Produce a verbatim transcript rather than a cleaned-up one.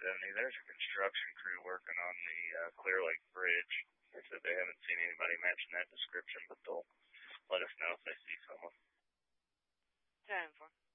seventy, there's a construction crew working on the uh, Clear Lake Bridge. They said they haven't seen anybody matching that description, but they'll let us know if they see someone. ten four.